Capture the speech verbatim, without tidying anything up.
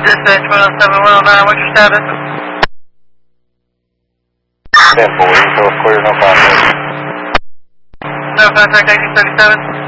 Dispatch one oh seven, one oh nine, what's your status? ten four, so clear, no contact. No contact, eighteen thirty-seven.